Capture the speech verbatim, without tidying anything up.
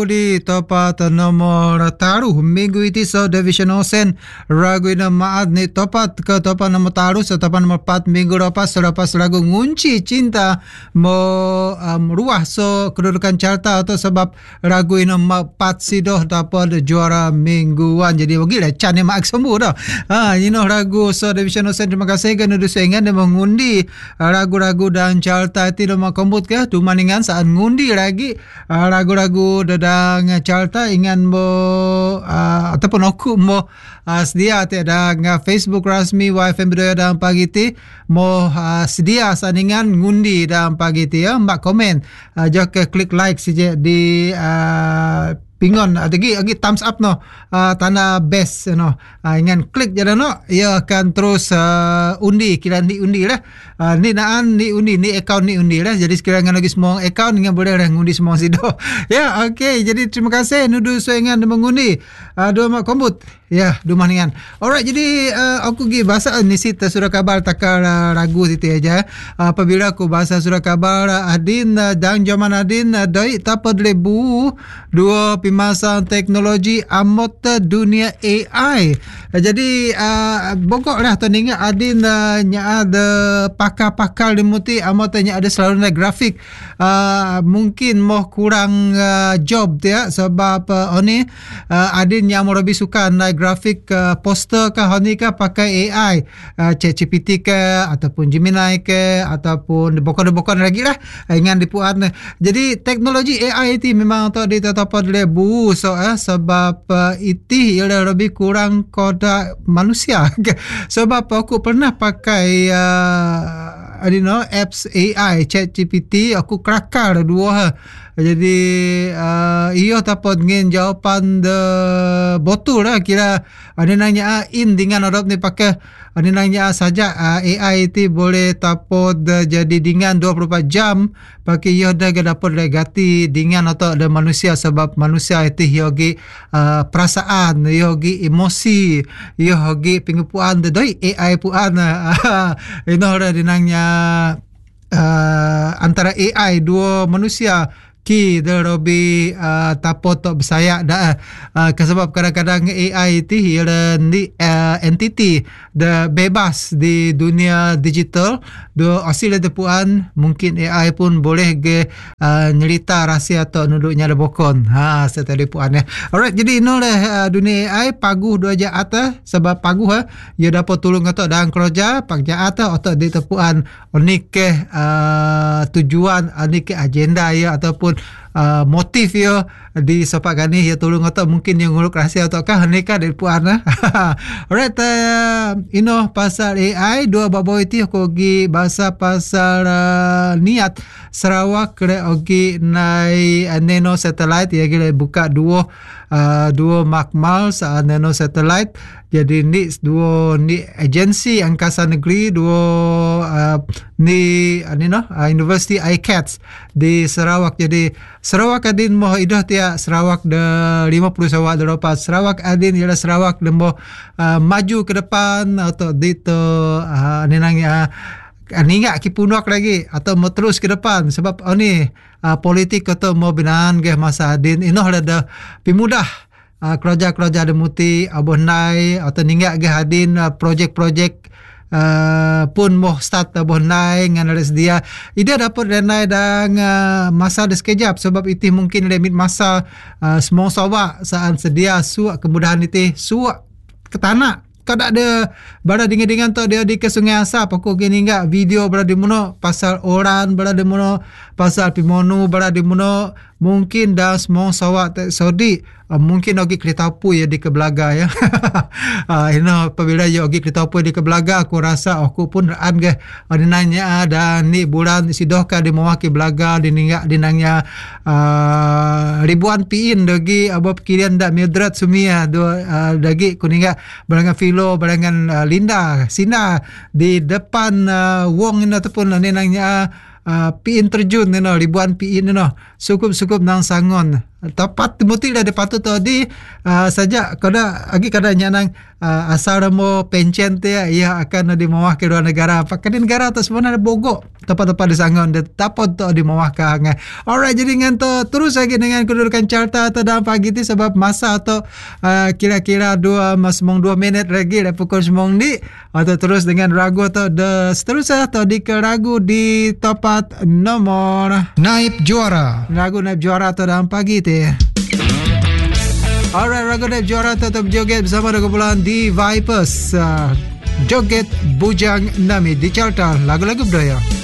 Di topat nomor taruh minggu itu so division osen ragu ina maad ni topat ke topat nomor taruh so topat nomor empat minggu lepas selepas lagu ngunci cinta mo um, ruah so kedudukan carta atau sebab ragu ina empat sidoh dapat juara mingguan jadi bagi lah can ni mak sembuh dah ha you know ragu so division osen terima kasih kan udah sengan dia mengundi ragu-ragu dan carta itu dah komput ke tu maningan saat ngundi lagi uh, ragu-ragu dah ang carta ingan mo uh, ataupun aku mo uh, sedia tiada ng Facebook rasmi Y F M Budaya dalam pagi ti mo uh, sedia saningan ngundi dalam pagi ti ya mbak komen uh, jok klik like saja di uh, pingon lagi lagi thumbs up no uh, tanda best you know uh, ingan klik je no ia akan terus uh, undi kira ni undi lah uh, ni naan ni undi ni account ni undi lah jadi sekiranya lagi semua account ingan boleh dah ngundi semua sido ya yeah, okey jadi terima kasih nudu so ingan mengundi uh, dua mak kombut ya yeah, dua maningan alright jadi uh, aku gi bahasa ni sit surat khabar takar uh, ragu situ aja uh, apabila aku bahasa surat khabar uh, adin uh, dan zaman adin uh, doi tapad lebu dua masa teknologi amot dunia A I. Jadi uh, bokok lah tandingan adin uh, nya ada pakar-pakar limuti amot nya ada selalu na grafik uh, mungkin mau kurang uh, job dia sebab uh, oni uh, adin yang mau lebih suka na grafik uh, poster kah oni kah pakai A I uh, ChatGPT ke ataupun Gemini ke ataupun bokok-bokok lagi lah ingan dipuan. Jadi teknologi A I itu memang tak ditetapkan oleh bu so eh, sebab uh, itu ialah lebih kurang koda manusia sebab aku pernah pakai uh, I don't know apps A I ChatGPT aku kelakar dua jadi uh, iyo dapat ngin jawapan de betul lah kira ada nanya in dengan orang ni pakai ada nanya saja uh, A I itu boleh dapat uh, jadi dengan dua puluh empat jam pakai iyo dah dapat legati dengan atau ada manusia sebab manusia itu yogi uh, perasaan yogi emosi yogi pengupuan doi A I puan uh, ini orang dinanya uh, antara A I dua manusia ki derobi uh, tapo tok bersayak dah uh, sebab kadang-kadang A I itu ialah ni uh, entiti de bebas di dunia digital do asil depuan mungkin A I pun boleh ge uh, nyerita rahsia atau nuduknya ada bokon ha setadi puan ya alright jadi ino lah uh, dunia A I paguh dua ja atas sebab paguh ha ia dapat tolong atau dalam kerja pagja atas atau di tepuan unik uh, tujuan unik agenda ya ataupun Uh, motif ya di sepak gani ya tolong atau mungkin yang nguruk rahsia ataukah nikah dari puan lah. Alright uh, you know pasal A I dua babo itu aku gi bahasa pasal uh, niat Sarawak kira ogi nai uh, nano satellite ya kira buka dua uh, dua makmal saat nano satellite jadi ni dua ni agensi angkasa negeri dua uh, ni ni no uh, University I C A T S di Sarawak jadi Sarawak adin moh idah tia Sarawak de lima puluh Sarawak de lepas Sarawak adin ialah Sarawak de moh uh, maju ke depan atau dito uh, ni nangnya uh, ningak ki punok lagi atau mau terus ke depan sebab oh ni uh, politik atau mau binaan ke masa adin inoh ada pimudah uh, kerja-kerja demuti abuh nai atau ningak ke adin uh, projek-projek Uh, pun moh start uh, boh naik dengan ada sedia ida dapat renai dan uh, masa ada sekejap sebab itu mungkin limit masa uh, semua sawak saat sedia suak kemudahan itu suak ke tanah kau tak ada berada dengan-dengan tu dia di ke Sungai Asap aku gini enggak video berada di mana pasal orang berada di mana pasal pimonu berada di mana mungkin dah semua sawak Saudi uh, mungkin lagi kereta apu ya di ke Belaga ya uh, you know apabila ya lagi kereta apu di ke Belaga aku rasa aku pun raan ke uh, dinanya ada ni bulan sidohka di mewaki Belaga diningak dinanya uh, ribuan piin lagi abah kirian dak midrat sumia dua uh, lagi kuninga barangan filo barangan uh, Linda Sina di depan uh, wong ini ataupun ninanya uh, piin terjun you know, ribuan piin you know, sukup-sukup nang sangon Tepat muti dah patut tadi uh, saja kada agi kada nyanang uh, asal mo pencen te ia akan di mawah ke dua negara pakai negara tu sebenarnya bogok tepat-tepat di sangon de tapot tu di mawah ka ngai. Alright, jadi ngan tu terus lagi dengan kedudukan carta atau dalam pagi ti sebab masa atau uh, kira-kira dua semong dua minit lagi dah pukul semong di atau terus dengan ragu atau de seterusnya atau di ke ragu di tempat nomor naib juara. Ragu naib juara atau dalam pagi ti. Alright, ragu naib juara tetap joget bersama dengan kumpulan di Vipers. Uh, joget Bujang Nami di carta lagu-lagu budaya.